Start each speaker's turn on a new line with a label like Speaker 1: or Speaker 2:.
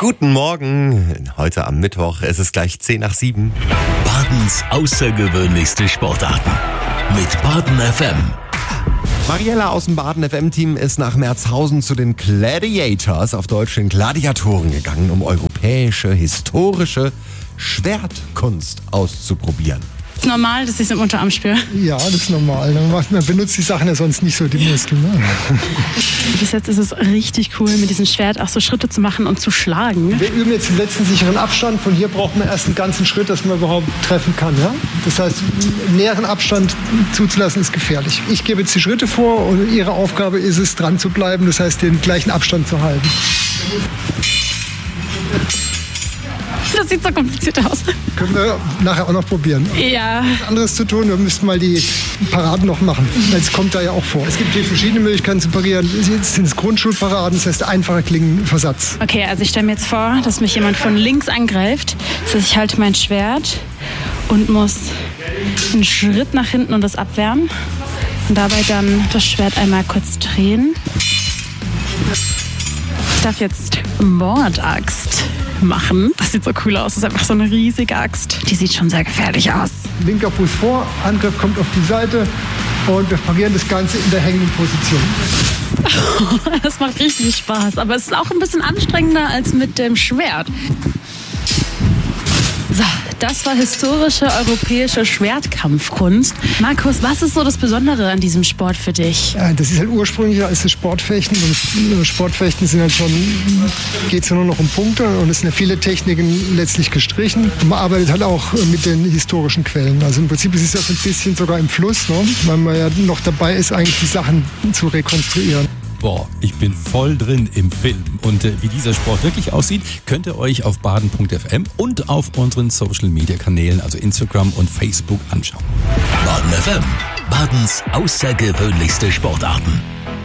Speaker 1: Guten Morgen, heute am Mittwoch, es ist gleich 6:50.
Speaker 2: Badens außergewöhnlichste Sportarten mit Baden FM.
Speaker 1: Mariella aus dem Baden FM-Team ist nach Merzhausen zu den Gladiators, auf Deutsch den Gladiatoren, gegangen, um europäische, historische Schwertkunst auszuprobieren.
Speaker 3: Ist normal, dass ich es im Unterarm spüre?
Speaker 4: Ja, das ist normal. Man benutzt die Sachen ja sonst nicht so, die Muskeln. Ne?
Speaker 3: Bis jetzt ist es richtig cool, mit diesem Schwert auch so Schritte zu machen und zu schlagen.
Speaker 4: Wir üben jetzt den letzten sicheren Abstand. Von hier braucht man erst einen ganzen Schritt, dass man überhaupt treffen kann. Ja? Das heißt, einen näheren Abstand zuzulassen ist gefährlich. Ich gebe jetzt die Schritte vor und Ihre Aufgabe ist es, dran zu bleiben. Das heißt, den gleichen Abstand zu halten.
Speaker 3: Das sieht so kompliziert aus.
Speaker 4: Können wir nachher auch noch probieren.
Speaker 3: Ja.
Speaker 4: Was anderes zu tun, wir müssten mal die Paraden noch machen. Das kommt da ja auch vor. Es gibt hier verschiedene Möglichkeiten zu parieren. Jetzt sind es Grundschulparaden, das heißt einfacher Klingenversatz.
Speaker 3: Okay, also ich stelle mir jetzt vor, dass mich jemand von links angreift. Das heißt, ich halte mein Schwert und muss einen Schritt nach hinten und das abwehren. Und dabei dann das Schwert einmal kurz drehen. Ich darf jetzt Mordaxt machen. Das sieht so cool aus. Das ist einfach so eine riesige Axt. Die sieht schon sehr gefährlich aus.
Speaker 4: Linker Fuß vor, Angriff kommt auf die Seite und wir parieren das Ganze in der hängenden Position.
Speaker 3: Das macht richtig Spaß, aber es ist auch ein bisschen anstrengender als mit dem Schwert. So, das war historische europäische Schwertkampfkunst. Markus, was ist so das Besondere an diesem Sport für dich?
Speaker 4: Ja, das ist halt ursprünglicher als das Sportfechten. Und Sportfechten sind halt schon, geht es ja nur noch um Punkte und es sind ja viele Techniken letztlich gestrichen. Und man arbeitet halt auch mit den historischen Quellen. Also im Prinzip ist es ja so ein bisschen sogar im Fluss, ne? Weil man ja noch dabei ist, eigentlich die Sachen zu rekonstruieren.
Speaker 5: Boah, ich bin voll drin im Film. Und wie dieser Sport wirklich aussieht, könnt ihr euch auf baden.fm und auf unseren Social-Media-Kanälen, also Instagram und Facebook, anschauen.
Speaker 2: Baden FM. Badens außergewöhnlichste Sportarten.